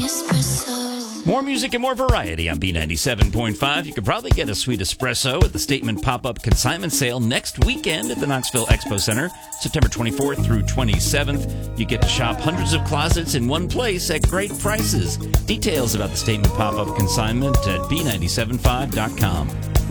More music and more variety on B97.5. You could probably get a sweet espresso at the Statement Pop-Up Consignment Sale next weekend at the Knoxville Expo Center, September 24th through 27th. You get to shop hundreds of closets in one place at great prices. Details about the Statement Pop-Up Consignment at B975.com.